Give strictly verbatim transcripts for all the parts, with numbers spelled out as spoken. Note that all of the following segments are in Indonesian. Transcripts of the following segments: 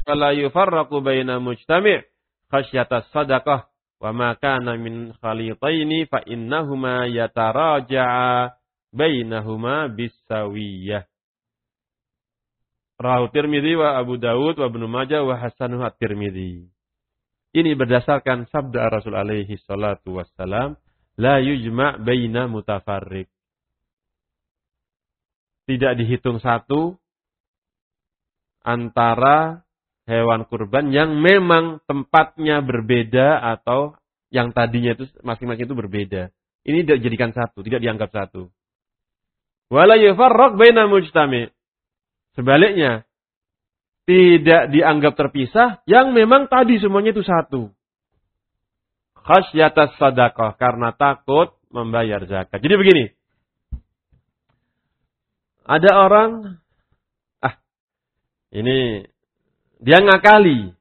fala yufarraqu baina mujtami' khasyatas sadaqah wa ma kana min khalitaini fa innahuma yataraja'a bainahuma bisawiyah. Rawahu Tirmidzi wa Abu Dawud wa Ibnu Majah wa hasanuhu at-Tirmidzi. Ini berdasarkan sabda Rasul alaihi salatu wassalam, la yujma' baina mutafarriq. Tidak dihitung satu antara hewan kurban yang memang tempatnya berbeda atau yang tadinya itu masing-masing itu berbeda. Ini tidak dijadikan satu, tidak dianggap satu. Wala yufarraq baina mujtami'. Sebaliknya, tidak dianggap terpisah yang memang tadi semuanya itu satu. Khasyatas sadaqah, karena takut membayar zakat. Jadi begini. Ada orang, ah, ini dia ngakali.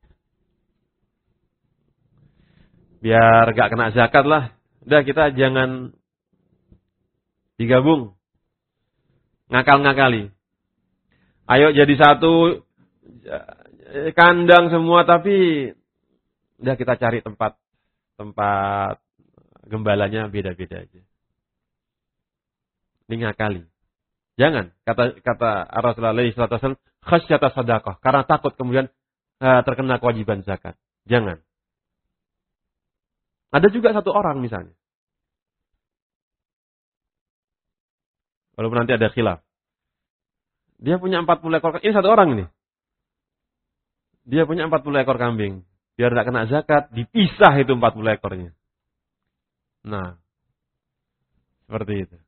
Biar gak kena zakat lah. Udah kita jangan digabung. Ngakal-ngakali. Ayo jadi satu kandang semua, tapi udah kita cari tempat tempat gembalanya beda-beda aja. Ini ngakali. Jangan, kata kata Rasulullah sallallahu alaihi wasallam, khasyata sadaqah, karena takut kemudian uh, terkena kewajiban zakat. Jangan. Ada juga satu orang misalnya. Walaupun nanti ada khilaf. Dia punya empat puluh ekor, ini satu orang ini. Dia punya empat puluh ekor kambing. Biar tidak kena zakat, dipisah itu empat puluh ekornya. Nah, seperti itu.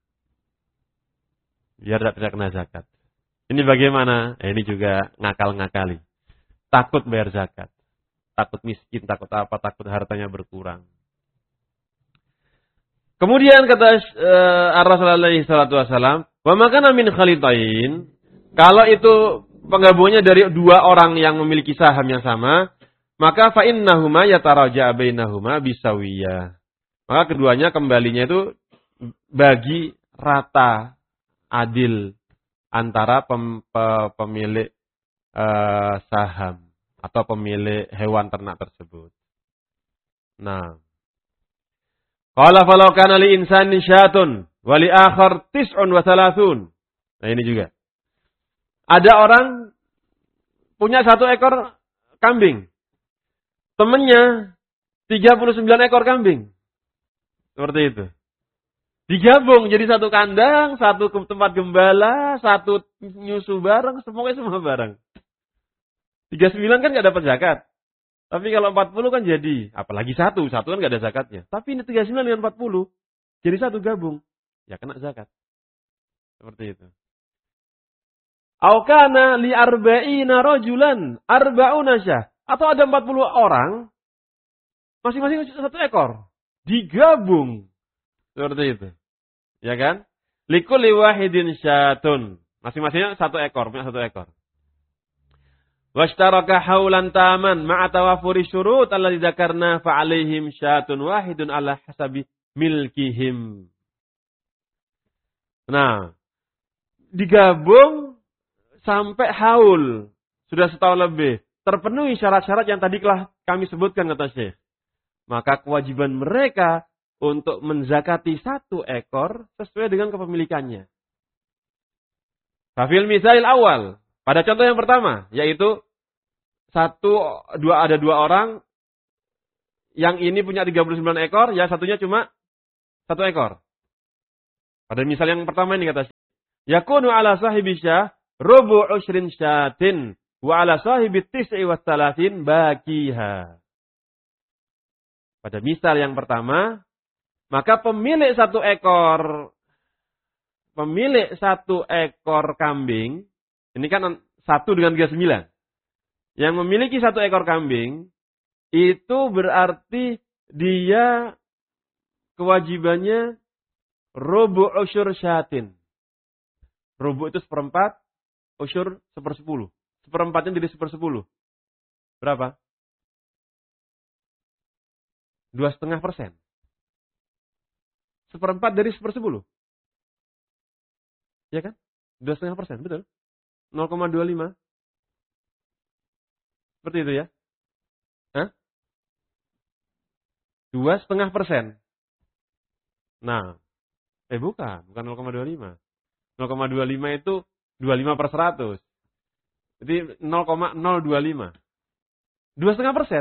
Biar tidak kena zakat. Ini bagaimana? Eh, ini juga ngakal-ngakali. Takut bayar zakat. Takut miskin, takut apa, takut hartanya berkurang. Kemudian kata uh, Rasulullah sallallahu alaihi wasallam, "Wa makana min khalitain." Kalau itu penggabungannya dari dua orang yang memiliki saham yang sama, maka fa innahuma yataraja'a bainahuma bisawiyah. Maka keduanya kembalinya itu bagi rata, adil antara pem, pe, pemilik uh, saham atau pemilik hewan ternak tersebut. Nah, qala falau kana li insanin syatun wa li akhar tis'un wa thalathun. Nah, ini juga. Ada orang punya satu ekor kambing. Temennya tiga puluh sembilan ekor kambing. Seperti itu. Digabung jadi satu kandang, satu tempat gembala, satu nyusu bareng, semuanya semua bareng. tiga puluh sembilan kan nggak dapat zakat. Tapi kalau empat puluh kan jadi. Apalagi satu, satu kan nggak ada zakatnya. Tapi ini tiga puluh sembilan dengan empat puluh. Jadi satu gabung. Ya kena zakat. Seperti itu. Aukana li arba'ina rajulan arba'una syah. Atau ada empat puluh orang, masing-masing satu ekor. Digabung. Seperti itu. Ya kan? Likulli wahidin syatun. Masing-masingnya satu ekor, punya satu ekor. Washtaraka haulan taman ma'a tawafuri syurut alladzi dzakarna fa 'alaihim syatun wahidun ala hasabi milkihim. Nah, digabung sampai haul, sudah setahun lebih, terpenuhi syarat-syarat yang tadi telah kami sebutkan kata Syekh. Maka kewajiban mereka untuk menzakati satu ekor sesuai dengan kepemilikannya. Fafil misail awal, pada contoh yang pertama, yaitu satu, dua ada dua orang, yang ini punya tiga puluh sembilan ekor, yang satunya cuma satu ekor. Pada misal yang pertama ini kata Syekh, yakunu ala sahibi syah rubu ushrin syatin wa ala sahibi tis'i wa thalathin bakiha. Pada misal yang pertama, maka pemilik satu ekor pemilik satu ekor kambing, ini kan satu dengan tiga puluh sembilan. Yang memiliki satu ekor kambing, itu berarti dia kewajibannya rubu ushur syatin. Rubu itu seperempat, usyur sepersepuluh. Seperempatnya jadi sepersepuluh. Berapa? Dua setengah persen. Seperempat dari sepersepuluh. Ya kan? Dua setengah persen, betul. nol koma dua lima. Seperti itu ya. Hah? Dua setengah persen. Nah, eh bukan, bukan nol koma dua lima. nol koma dua lima itu dua puluh lima per seratus. Jadi nol koma nol dua lima. Dua setengah persen.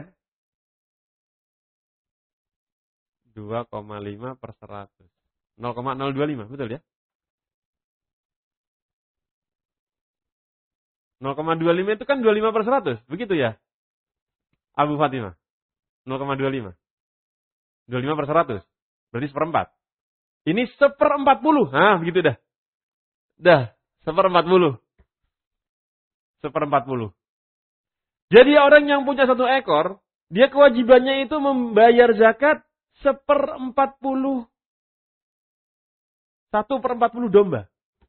Dua koma lima per seratus. nol koma nol dua lima, betul ya? nol koma dua lima itu kan dua puluh lima per seratus, begitu ya? Abu Fatimah. nol koma dua lima. dua puluh lima per seratus. Berarti seperempat. Ini seperempat puluh. Nah, begitu dah. Dah, seperempat puluh. Seperempat puluh. Jadi orang yang punya satu ekor, dia kewajibannya itu membayar zakat seperempat puluh. Satu per empat puluh domba.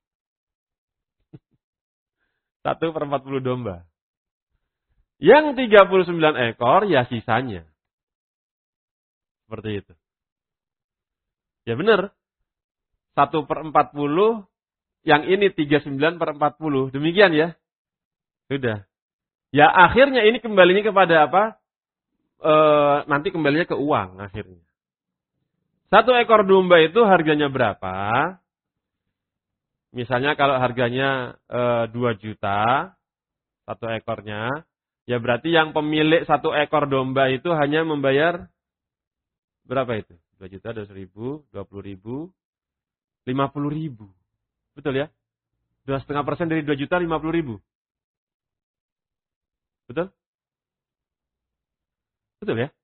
Satu per empat puluh domba. Yang tiga puluh sembilan ekor, ya sisanya. Seperti itu. Ya benar. Satu per empat puluh, yang ini tiga puluh sembilan per empat puluh. Demikian ya. Sudah. Ya akhirnya ini kembalinya kepada apa? E, nanti kembalinya ke uang akhirnya. Satu ekor domba itu harganya berapa? Misalnya kalau harganya e, dua juta, satu ekornya, ya berarti yang pemilik satu ekor domba itu hanya membayar berapa itu? dua juta, dua ribu, dua puluh ribu, lima puluh ribu. Betul ya? Dua setengah persen dari dua juta, lima puluh ribu. Betul? Betul ya?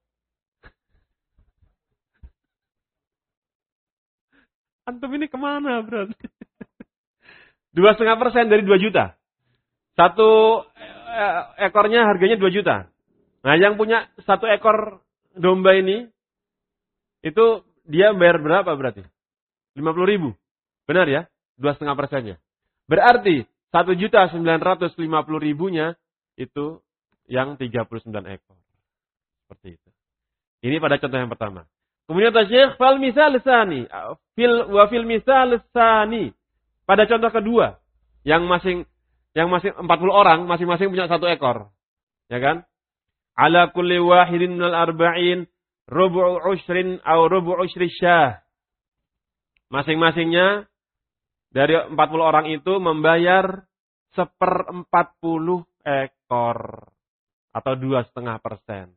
Antum ini kemana berarti? Dua setengah persen dari dua juta. Satu ekornya harganya dua juta. Nah yang punya satu ekor domba ini, itu dia bayar berapa berarti? lima puluh ribu. Benar ya? Dua setengah persennya. Berarti satu juta sembilan ratus lima puluh ribunya itu yang tiga puluh sembilan ekor. Seperti itu. Ini pada contoh yang pertama. Kemudian kata Syekh, fal misal tsani, fil wa fil misal tsani. Pada contoh kedua, yang masing yang masing empat puluh orang masing-masing punya satu ekor. Ya kan? Ala kulli wahidin minal arba'in rubu'u ushrin aw rubu'u ushri syah. Masing-masingnya dari empat puluh orang itu membayar seperempat puluh ekor atau dua setengah persen.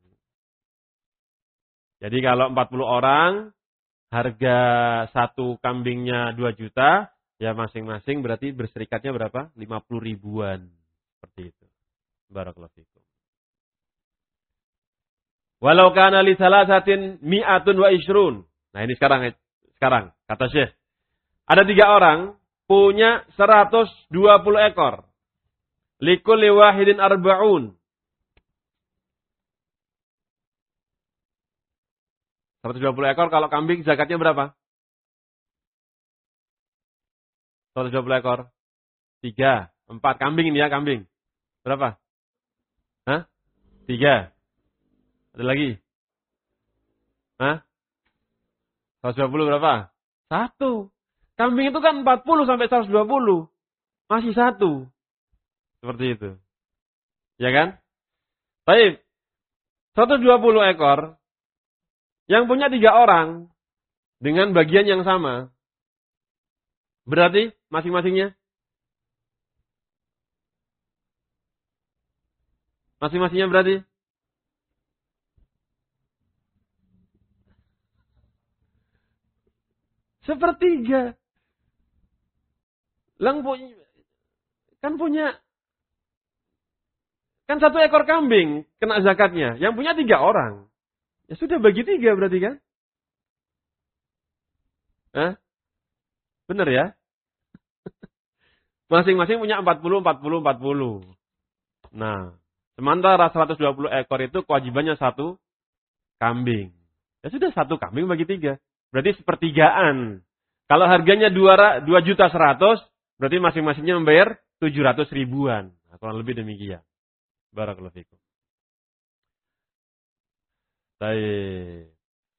Jadi kalau empat puluh orang, harga satu kambingnya dua juta, ya masing-masing berarti berserikatnya berapa? lima puluh ribuan. Seperti itu. Barakallahu fikum. Walau kana li salasatin mi'atun wa ishrun. Nah ini sekarang, sekarang kata Syekh. Ada tiga orang punya seratus dua puluh ekor. Likulli wahidin arba'un. seratus dua puluh ekor kalau kambing zakatnya berapa? seratus dua puluh ekor. tiga, empat kambing ini ya kambing. Berapa? Hah? tiga. Ada lagi? Hah? seratus dua puluh berapa? satu. Kambing itu kan empat puluh sampai seratus dua puluh. Masih satu. Seperti itu. Ya kan? Baik. seratus dua puluh ekor. Yang punya tiga orang. Dengan bagian yang sama. Berarti masing-masingnya? Masing-masingnya berarti? Sepertiga. Lang punya, kan punya, kan satu ekor kambing kena zakatnya. Yang punya tiga orang. Ya sudah bagi tiga berarti kan? Hah? Benar ya? Masing-masing punya empat puluh, empat puluh, empat puluh. Nah, sementara seratus dua puluh ekor itu kewajibannya satu kambing. Ya sudah satu kambing bagi tiga. Berarti sepertigaan. Kalau harganya dua juta seratus, berarti masing-masingnya membayar tujuh ratus ribuan. Nah, kurang lebih demikian. Barakallahu fikum. Baik.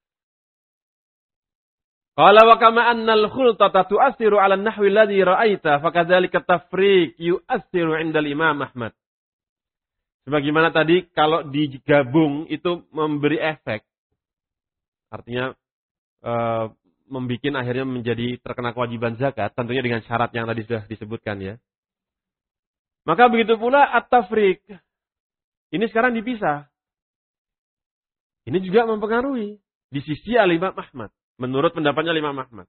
Qala wa kama annal khultata tu'assiru 'ala an-nahwi alladhi ra'aita, fakadzalika at-tafriq yu'assiru 'inda al-Imam Ahmad. Sebagaimana tadi kalau digabung itu memberi efek. Artinya e, membuat akhirnya menjadi terkena kewajiban zakat, tentunya dengan syarat yang tadi sudah disebutkan ya. Maka begitu pula at-tafriq. Ini sekarang dipisah. Ini juga mempengaruhi di sisi Al-Imam Ahmad. Menurut pendapatnya Imam Ahmad.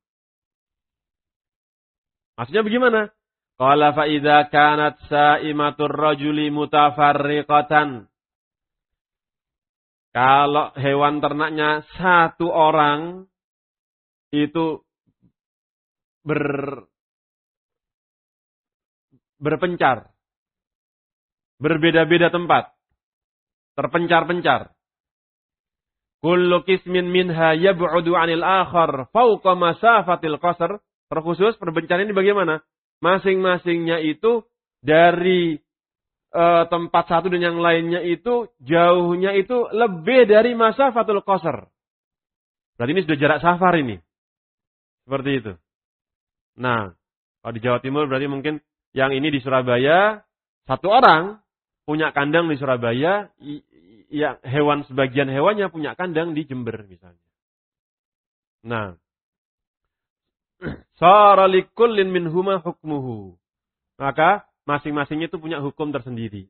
Maksudnya bagaimana? Qala fa idza kanat sa'imatur rajuli mutafarriqatan. Kalau hewan ternaknya satu orang itu ber berpencar. Berbeda-beda tempat. Terpencar-pencar. Kullu qismin minha yab'udu 'anil akhar fawqa masafatil qasr. Terkhusus perbencaran ini bagaimana? Masing-masingnya itu dari e, tempat satu dan yang lainnya itu jauhnya itu lebih dari masafatul qasr. Berarti ini sudah jarak safar ini. Seperti itu. Nah, kalau di Jawa Timur berarti mungkin yang ini di Surabaya satu orang punya kandang di Surabaya, ya hewan sebagian hewannya punya kandang di Jember misalnya. Nah, sara likullin minhuma hukmuhu. Maka masing-masingnya itu punya hukum tersendiri.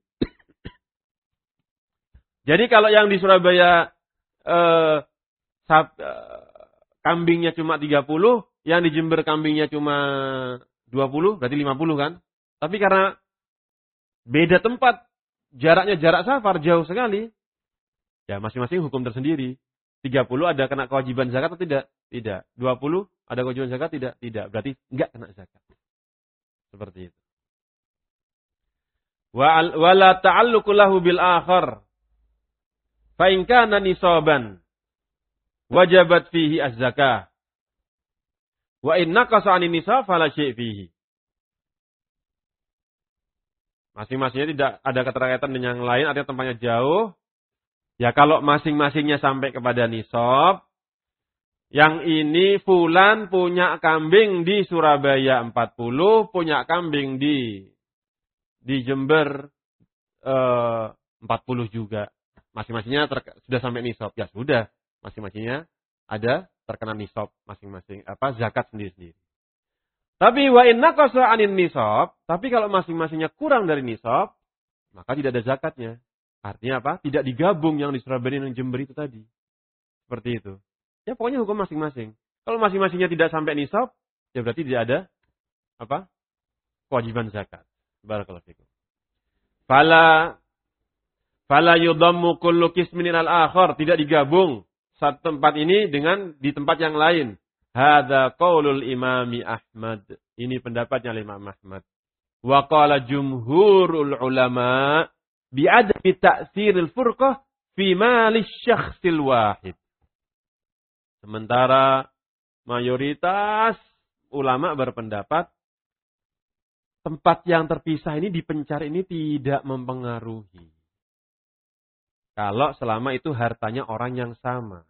Jadi kalau yang di Surabaya eh, sab, eh, kambingnya cuma tiga puluh, yang di Jember kambingnya cuma dua puluh, berarti lima puluh kan? Tapi karena beda tempat, jaraknya jarak safar jauh sekali, ya masing-masing hukum tersendiri. tiga puluh ada kena kewajiban zakat atau tidak? Tidak. dua puluh ada kewajiban zakat? Tidak. Tidak. Berarti enggak kena zakat. Seperti itu. Wa la ta'alluqu lahu bil akhar. Fa in kana nisaban wajabat fihi az-zakah. Wa in naqasa 'ani nisab fala syai' fihi. Masing-masingnya tidak ada keterkaitan dengan yang lain, artinya tempatnya jauh. Ya kalau masing-masingnya sampai kepada nisab, yang ini fulan punya kambing di Surabaya empat puluh, punya kambing di di Jember eh, empat puluh juga. Masing-masingnya ter, sudah sampai nisab. Ya sudah, masing-masingnya ada terkena nisab masing-masing, apa zakat sendiri-sendiri. Tapi wa in naqasa 'anin nisab, tapi kalau masing-masingnya kurang dari nisab, maka tidak ada zakatnya. Artinya apa? Tidak digabung yang di Surabaya dan Jember itu tadi. Seperti itu. Ya pokoknya hukum masing-masing. Kalau masing-masingnya tidak sampai nisab, ya berarti tidak ada apa? Kewajiban zakat. Barakallahu fikum. Fala fala yudammu kullu qismin al-akhar, tidak digabung satu tempat ini dengan di tempat yang lain. Hadza qaulul Imami Ahmad. Ini pendapatnya Imam Ahmad. Wa qala jumhurul ulama bi'adami ta'siril furqah fi malis syakhsil wahid. Sementara mayoritas ulama berpendapat tempat yang terpisah ini dipencar ini tidak mempengaruhi. Kalau selama itu hartanya orang yang sama.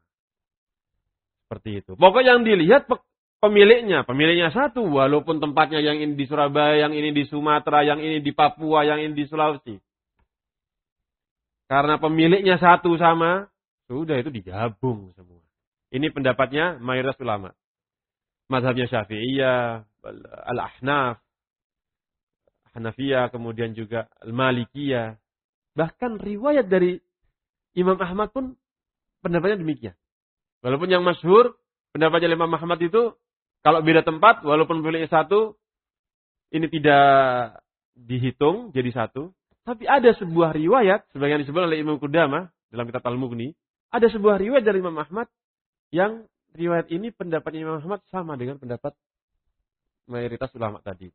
Seperti itu. Pokok yang dilihat pemiliknya. Pemiliknya satu. Walaupun tempatnya yang ini di Surabaya, yang ini di Sumatera, yang ini di Papua, yang ini di Sulawesi. Karena pemiliknya satu sama, sudah itu digabung semua. Ini pendapatnya mayoritas ulama. Mazhabnya Syafi'iyah, Al-Ahnaf, Hanafiyah, kemudian juga Al-Malikiyah. Bahkan riwayat dari Imam Ahmad pun pendapatnya demikian. Walaupun yang masyhur, pendapatnya Imam Ahmad itu, kalau beda tempat, walaupun pemiliknya satu, ini tidak dihitung jadi satu. Tapi ada sebuah riwayat, sebagian disebut oleh Imam Qudamah dalam kitab Al-Mughni, ada sebuah riwayat dari Imam Ahmad yang riwayat ini pendapatnya Imam Ahmad sama dengan pendapat mayoritas ulama tadi.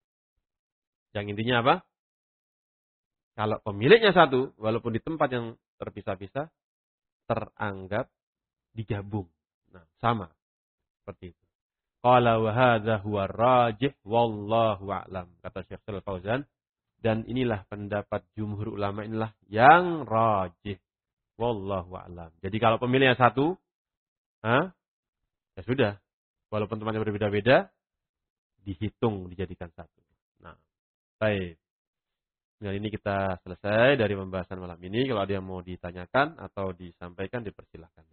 Yang intinya apa? Kalau pemiliknya satu, walaupun di tempat yang terpisah-pisah, teranggap digabung. Nah, sama. Seperti itu. Qala wa hadza huwa rajih wallahu a'lam. Kata Syekh Shalal Fauzan. Dan inilah pendapat jumhur ulama, inilah yang rajih. Wallahu a'lam. Jadi kalau pemilihnya satu, ha? Ya sudah. Walaupun tempatnya berbeda-beda, dihitung dijadikan satu. Nah, baik. Dengan ini kita selesai dari pembahasan malam ini. Kalau ada yang mau ditanyakan atau disampaikan, dipersilahkan.